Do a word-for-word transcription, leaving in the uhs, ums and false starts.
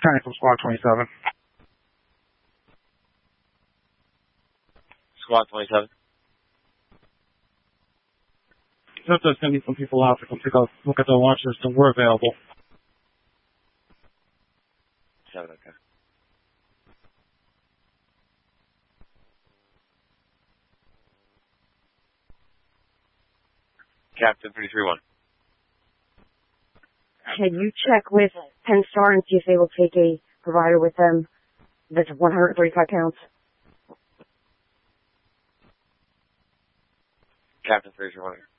Penny from Squad twenty-seven. Squad twenty-seven. So if there's going to be some people out to come take a look at the launchers that were available. Seven, okay. Captain three three one. Can you check with Penn Star and see if they will take a provider with them that's one hundred thirty-five pounds? Captain three three one.